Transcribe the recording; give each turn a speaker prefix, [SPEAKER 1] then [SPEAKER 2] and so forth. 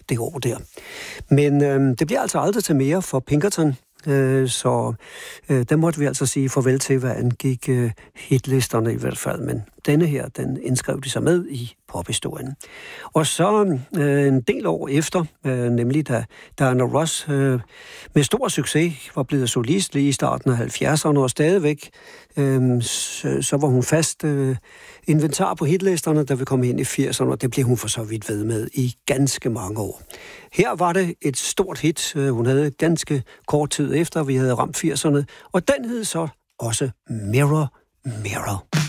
[SPEAKER 1] det år der. Men det bliver altså aldrig til mere for Pinkerton, så der måtte vi altså sige farvel til, hvad angik hitlisterne i hvert fald. Men denne her, den indskrev de sig med i pophistorien. Og så en del år efter, nemlig da Diana Ross med stor succes var blevet solist lige i starten af 70'erne, og stadigvæk så var hun fast inventar på hitlisterne, da vi kom ind i 80'erne, og det blev hun for så vidt ved med i ganske mange år. Her var det et stort hit, hun havde ganske kort tid efter, vi havde ramt 80'erne, og den hed så også Mirror, Mirror.